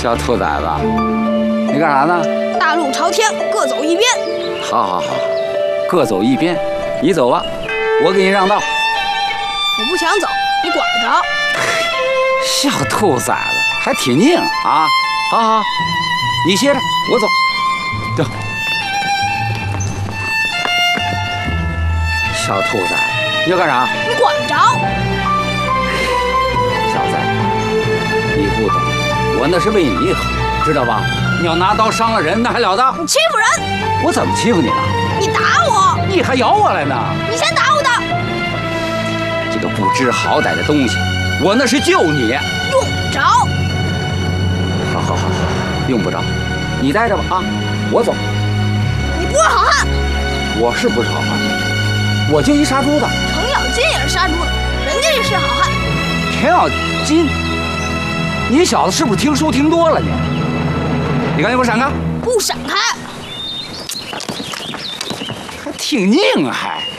小兔崽子，你干啥呢？ 大路朝天，各走一边。 好，各走一边。你走吧，我给你让道。 我不想走，你管不着。 小兔崽子还挺硬啊！好，你歇着，我走。走。小兔崽子，你要干啥？ 你管不着。 小子，你不懂，我那是为你好，知道吧？你要拿刀伤了人，那还了得？ 你欺负人！ 我怎么欺负你了？ 你打我！ 你还咬我来呢？ 你先打我的！ 这个不知好歹的东西，我那是救你。 用不着。 好，用不着，你待着吧啊！我走。 你不是好汉。 我是不是好汉？我就一杀猪的。 程咬金也是杀猪的，人家也是好汉。 程咬金，你小子是不是听书听多了你？你赶紧给我闪开！ 不闪开。 还挺硬还。